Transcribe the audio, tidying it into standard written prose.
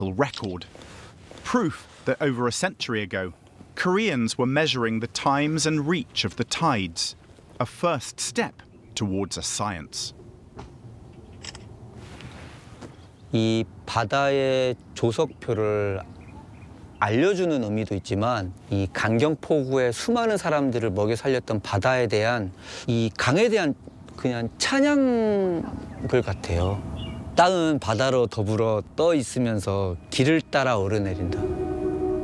record. Proof that over a century ago, Koreans were measuring the times and reach of the tides, a first step towards a science. 이 바다의 조석표를 알려주는 의미도 있지만 이 강경포구의 수많은 사람들을 먹여 살렸던 바다에 대한 이 강에 대한 그냥 찬양글 같아요. 땅은 바다로 더불어 떠 있으면서 길을 따라 오르내린다.